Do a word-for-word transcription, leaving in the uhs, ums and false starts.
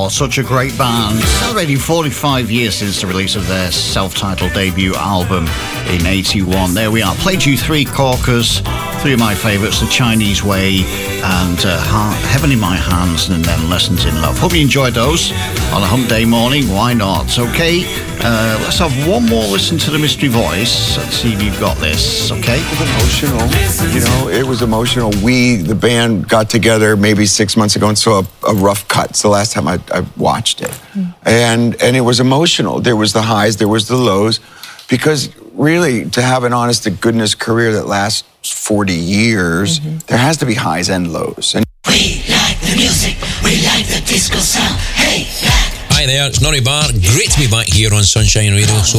Oh, such a great band. Celebrating forty-five years since the release of their self-titled debut album in eighty-one. There we are. Played you three corkers, three of my favourites, The Chinese Way and uh, Heaven in My Hands, and then Lessons in Love. Hope you enjoyed those on a hump day morning. Why not? Okay, uh, let's have one more listen to the mystery voice. Let's see if you've got this, okay? It was emotional, you know, it was emotional. We, the band, got together maybe six months ago and saw a, a rough cut. It's the last time I, I watched it. Mm. And, and it was emotional. There was the highs, there was the lows, because really, to have an honest-to-goodness career that lasts forty years, mm-hmm. there has to be highs and lows. And we like the music, we like the disco sound. Hey, Hi there, it's Nori Bar. Great to be back here on Sunshine Radio. So